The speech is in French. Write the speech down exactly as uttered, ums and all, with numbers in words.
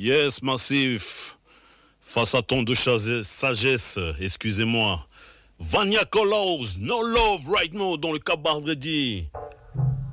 Yes, Massif. Face à ton de sagesse, excusez-moi. Vania Colos, No Love Right Now dans le cabaret.